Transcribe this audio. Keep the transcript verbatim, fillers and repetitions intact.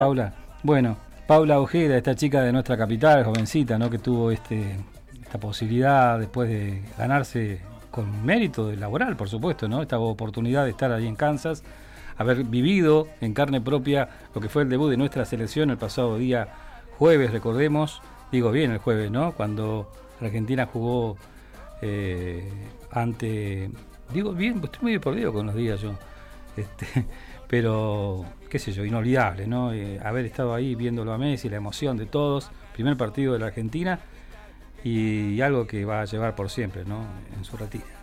Paula. Bueno, Paula Ojeda, esta chica de nuestra capital, jovencita, ¿no? Que tuvo este esta posibilidad después de ganarse con mérito laboral, por supuesto, ¿no? Esta oportunidad de estar ahí en Kansas, haber vivido en carne propia lo que fue el debut de nuestra selección el pasado día jueves, recordemos, digo bien el jueves, ¿no? Cuando Argentina jugó eh, ante, digo bien, pues estoy muy perdido con los días yo, este, pero qué sé yo, inolvidable, ¿no? Eh, haber estado ahí viéndolo a Messi, la emoción de todos, primer partido de la Argentina y, y algo que va a llevar por siempre, ¿no? En su retiro.